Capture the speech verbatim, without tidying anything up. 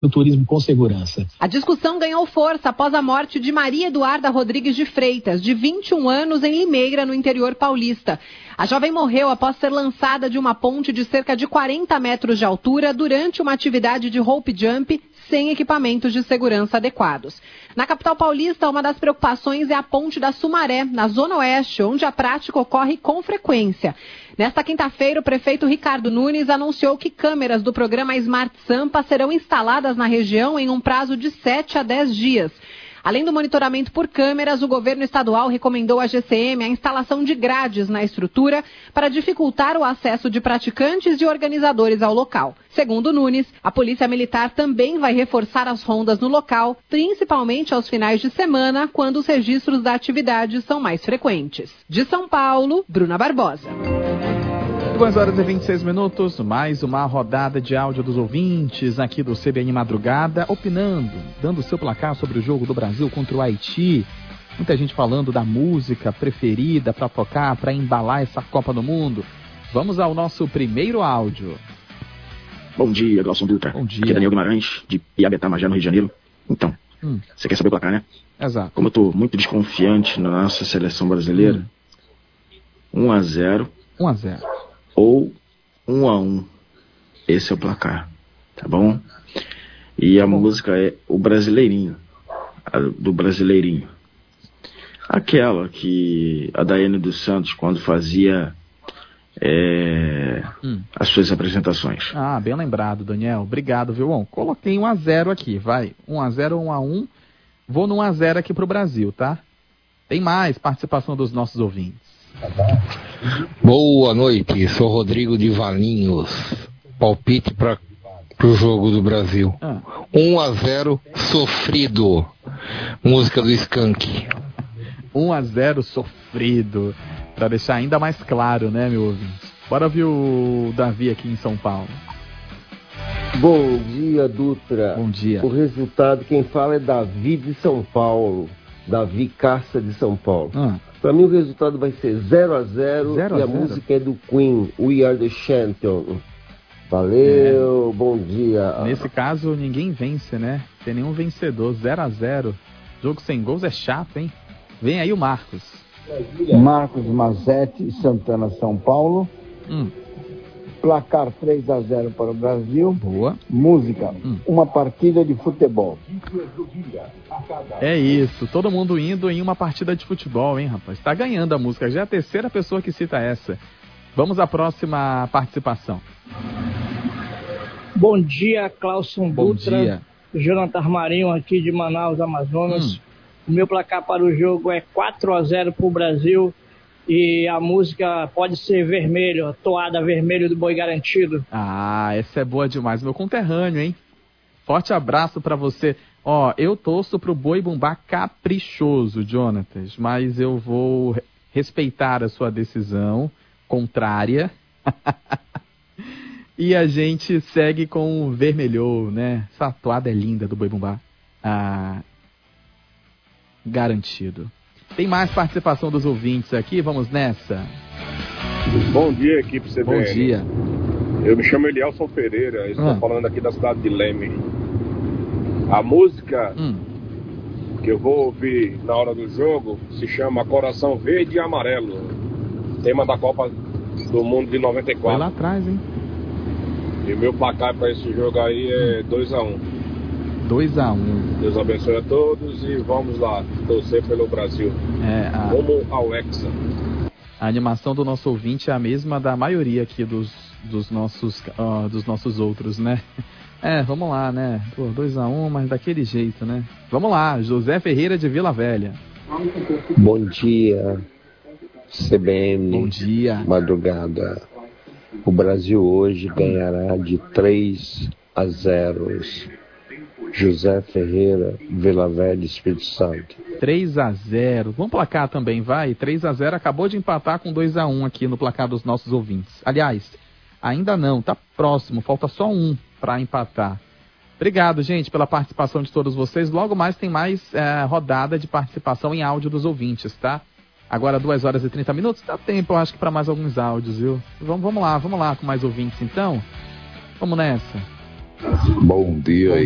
no turismo com segurança. A discussão ganhou força após a morte de Maria Eduarda Rodrigues de Freitas, de vinte e um anos, em Limeira, no interior paulista. A jovem morreu após ser lançada de uma ponte de cerca de quarenta metros de altura durante uma atividade de rope jump sem equipamentos de segurança adequados. Na capital paulista, uma das preocupações é a ponte da Sumaré, na Zona Oeste, onde a prática ocorre com frequência. Nesta quinta-feira, o prefeito Ricardo Nunes anunciou que câmeras do programa Smart Sampa serão instaladas na região em um prazo de sete a dez dias. Além do monitoramento por câmeras, o governo estadual recomendou à G C M a instalação de grades na estrutura para dificultar o acesso de praticantes e organizadores ao local. Segundo Nunes, a Polícia Militar também vai reforçar as rondas no local, principalmente aos finais de semana, quando os registros da atividade são mais frequentes. De São Paulo, Bruna Barbosa. duas horas e vinte e seis minutos, mais uma rodada de áudio dos ouvintes aqui do C B N Madrugada, opinando, dando o seu placar sobre o jogo do Brasil contra o Haiti. Muita gente falando da música preferida para tocar, para embalar essa Copa do Mundo. Vamos ao nosso primeiro áudio. Bom dia, Glauson Dutra. Bom dia. Aqui é Daniel Guimarães, de Piabetá, Magé, no Rio de Janeiro. Então, hum. você quer saber o placar, né? Exato. Como eu tô muito desconfiante na nossa seleção brasileira, hum. um a zero. um a zero. Ou um a um. Esse é o placar, tá bom? E a bom. música é o Brasileirinho, a do Brasileirinho. Aquela que a Daiane dos Santos, quando fazia é, hum. as suas apresentações. Ah, bem lembrado, Daniel. Obrigado, viu? Bom, coloquei um a zero aqui, vai. um a zero, um a um. Vou no um a zero aqui pro Brasil, tá? Tem mais participação dos nossos ouvintes. Boa noite, sou Rodrigo de Valinhos. Palpite para o jogo do Brasil. Ah. um a zero sofrido. Música do Skank. um a zero sofrido. Para deixar ainda mais claro, né, meu ouvinte? Bora ver o Davi aqui em São Paulo. Bom dia, Dutra. Bom dia. O resultado, quem fala é Davi de São Paulo. Davi Caça de São Paulo. Ah. Para mim o resultado vai ser zero a zero e a música é do Queen, We Are the Champion. Valeu, é. Bom dia. Nesse caso ninguém vence, né? Tem nenhum vencedor, zero a zero. Jogo sem gols é chato, hein? Vem aí o Marcos. Marcos Mazetti, Santana, São Paulo. Hum. Placar três a zero para o Brasil. Boa. Música, hum. uma partida de futebol. É isso, todo mundo indo em uma partida de futebol, hein, rapaz? Tá ganhando a música, já é a terceira pessoa que cita essa. Vamos à próxima participação. Bom dia, Clauson Bom Dutra. dia. Jonathan Marinho aqui de Manaus, Amazonas. Hum. O meu placar para o jogo é quatro a zero para o Brasil. E a música pode ser vermelho, toada vermelho do Boi Garantido. Ah, essa é boa demais, meu conterrâneo, hein? Forte abraço pra você. Ó, eu torço pro Boi Bumbá caprichoso, Jonatas, mas eu vou respeitar a sua decisão contrária. E a gente segue com o vermelhou, né? Essa toada é linda do Boi Bumbá. Ah, garantido. Tem mais participação dos ouvintes aqui, vamos nessa. Bom dia, equipe C B N. Bom dia. Eu me chamo Elielson Pereira, estou ah. falando aqui da cidade de Leme. A música hum. que eu vou ouvir na hora do jogo se chama Coração Verde e Amarelo, tema da Copa do Mundo de noventa e quatro. Foi lá atrás, hein? E o meu placar para esse jogo aí é dois a um. dois a um. Deus abençoe a todos e vamos lá, torcer pelo Brasil. É, a... Rumo ao Hexa. A animação do nosso ouvinte é a mesma da maioria aqui dos, dos, nossos, uh, dos nossos outros, né? É, vamos lá, né? Pô, dois a um, mas daquele jeito, né? Vamos lá, José Ferreira de Vila Velha. Bom dia, C B N. Bom dia. Madrugada. O Brasil hoje ganhará de três a zero. José Ferreira, Vila Velha, Espírito Santo. três a zero. Vamos placar também, vai? três a zero acabou de empatar com dois a um aqui no placar dos nossos ouvintes. Aliás, ainda não, tá próximo, falta só um para empatar. Obrigado, gente, pela participação de todos vocês. Logo mais tem mais é, rodada de participação em áudio dos ouvintes, tá? Agora duas horas e trinta minutos, dá tempo, eu acho que para mais alguns áudios, viu? Vamos, vamos lá, vamos lá com mais ouvintes então. Vamos nessa. Bom dia.